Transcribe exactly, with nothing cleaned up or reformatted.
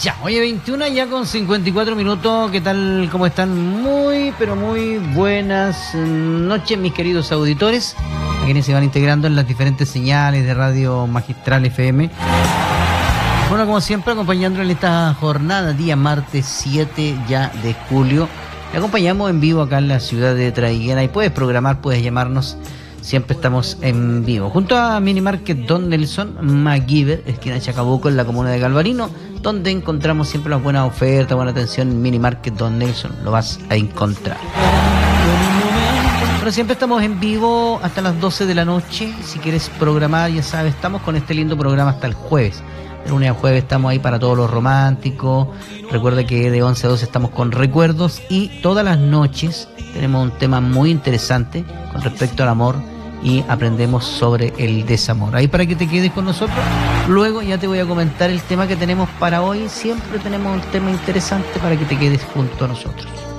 Ya, oye, veintiuna ya con cincuenta y cuatro minutos. ¿Qué tal? ¿Cómo están? Muy, pero muy buenas noches, mis queridos auditores, a quienes se van integrando en las diferentes señales de Radio Magistral F M. Bueno, como siempre, acompañándoles en esta jornada, día martes siete ya de julio. Te acompañamos en vivo acá en la ciudad de Traiguera y puedes programar, puedes llamarnos. Siempre estamos en vivo. Junto a Mini Market Don Nelson, MacGyver, esquina de Chacabuco, en la comuna de Galvarino, donde encontramos siempre las buenas ofertas, buena atención. En Mini Market Don Nelson lo vas a encontrar. Pero siempre estamos en vivo hasta las doce de la noche. Si quieres programar, ya sabes, estamos con este lindo programa hasta el jueves. De lunes a jueves estamos ahí para todos los románticos. Recuerda que de once a doce estamos con recuerdos y todas las noches tenemos un tema muy interesante con respecto al amor y aprendemos sobre el desamor. Ahí para que te quedes con nosotros. Luego ya te voy a comentar el tema que tenemos para hoy. Siempre tenemos un tema interesante para que te quedes junto a nosotros.